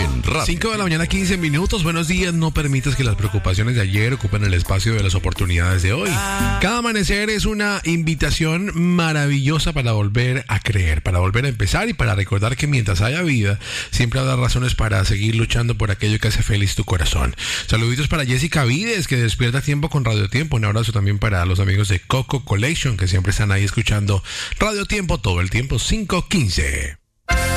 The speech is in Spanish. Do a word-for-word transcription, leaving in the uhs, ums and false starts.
en Radio. cinco de la mañana, quince minutos. Buenos días. No permitas que las preocupaciones de ayer ocupen el espacio de las oportunidades de hoy. Cada amanecer es una invitación maravillosa para volver a creer, para volver a empezar y para recordar que mientras haya vida, siempre habrá razones para seguir luchando por aquello que hace feliz tu corazón. Saluditos para Jessica Vides, que despierta tiempo con Radio Tiempo. Un abrazo también para los amigos de Coco Collection, que siempre están ahí escuchando Radio Tiempo todo el tiempo, cinco quince.